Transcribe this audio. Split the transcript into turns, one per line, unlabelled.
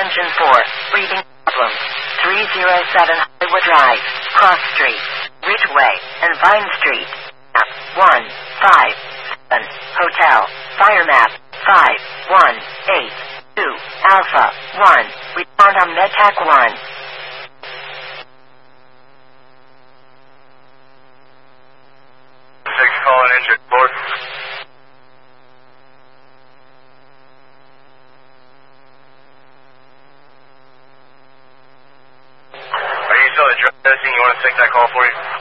engine 4, breathing problems. 307 Hollywood Drive, Cross Street, Ridgeway, and Vine Street. Map 157, Hotel, Fire Map 5182, Alpha 1, respond on MedTac 1.
6 calling engine 4. Are you still at drug testing? You want to take that call for you?